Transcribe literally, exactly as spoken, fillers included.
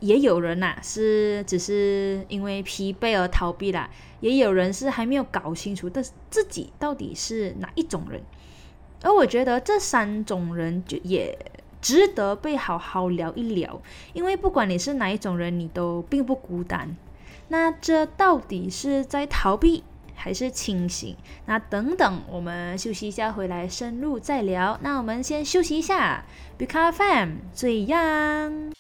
也有人呐、啊、是只是因为疲惫而逃避啦，也有人是还没有搞清楚的自己到底是哪一种人。而我觉得这三种人就也值得被好好聊一聊，因为不管你是哪一种人，你都并不孤单。那这到底是在逃避还是清醒？那等等，我们休息一下，回来深入再聊。那我们先休息一下 ，Bika F M 最样。